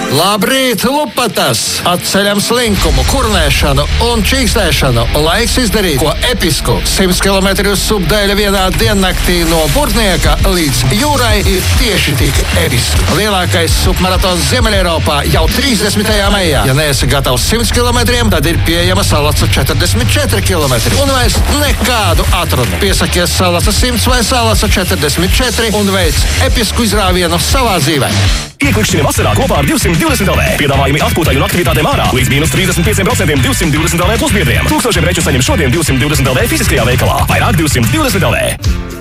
Labrīt, lupatas! Atceļam slinkumu, kurnēšanu un čīkstēšanu. Laiks izdarīt ko episku. 100 km uz subdēļa vienā diennaktī no Burtnieka līdz jūrai ir tieši tik episks. Lielākais submaratons Ziemeļeiropā jau 30. maijā. Ja neesi gatavs 100 km, tad ir pieejama Salaca 44 km. Un vairs nekādu atrunu. Piesakies Salaca 100 vai Salaca 44 un veic episku izrāvienu savā dzīvē. Ieklikšķini vasarā kopā ar 220 LV. Piedāvājumi atpūtai un aktivitātēm ārā līdz mīnus 35% 220 LV plus biedriem. 1000 preču saņem šodien 220 LV fiziskajā veikalā. Vairāk 220 LV.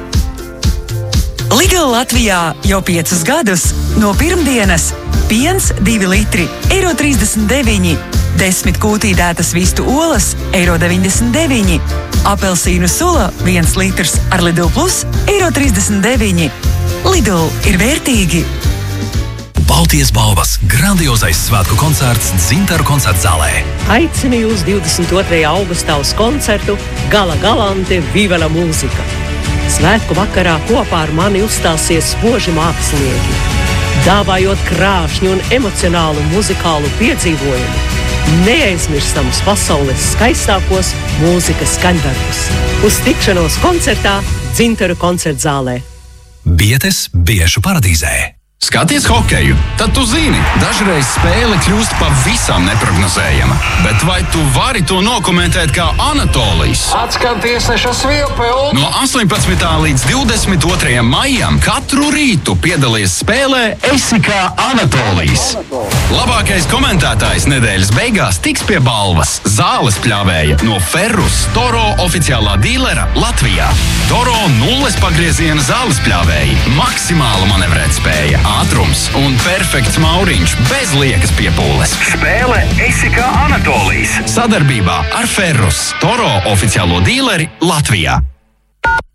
Lidl Latvijā jau 5 gadus. No pirmdienas piens 2 litri, €39. 10 kūtītētas vistu olas, €99. Apelsīnu sula 1 litrs ar Lidl Plus, €39. Lidl ir vērtīgi. Baltijas balvas grandiozais svētku koncerts Dzintaru koncertzālē. Aicinu jūs 22. augustā uz koncertu Gala Galante Vivela mūzika. Svētku vakarā kopā ar mani uzstāsies spoži mākslinieki, dāvājot krāšņu un emocionālu muzikālu piedzīvojumu. Neaizmirstams pasaules skaistākos mūzikas skaņdarbus. Uz tikšanos koncertā Dzintaru koncertzālē. Bietes biešu paradīzē. Skaties hokeju, tad tu zini, dažreiz spēle kļūst pavisam neprognozējama. Bet vai tu vari to nokomentēt kā Anatolijs? Atskan tiesneša svilpe un... No 18. līdz 22. maijam katru rītu piedalies spēlē Esi kā Anatolijs. Labākais komentētājs nedēļas beigās tiks pie balvas zāles pļāvēja no Ferrus Toro oficiālā dīlera Latvijā. Toro nulles pagrieziena zāles pļāvēji, maksimāla manevrētspēja, ātrums un perfekts mauriņš bez liekas piepūles. Spēle Esi kā Anatolijs. Sadarbībā ar Ferrus Toro oficiālo dīleri Latvijā.